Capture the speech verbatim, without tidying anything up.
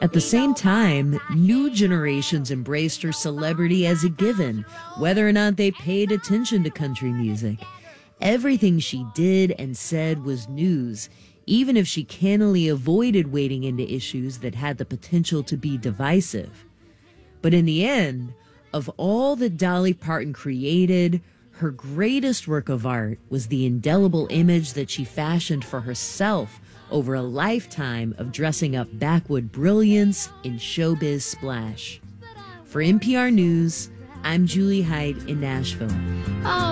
At the same time, new generations embraced her celebrity as a given, whether or not they paid attention to country music. Everything she did and said was news, even if she cannily avoided wading into issues that had the potential to be divisive. But in the end, of all that Dolly Parton created, her greatest work of art was the indelible image that she fashioned for herself over a lifetime of dressing up backwood brilliance in showbiz splash. For N P R News, I'm Julie Heidt in Nashville. Oh.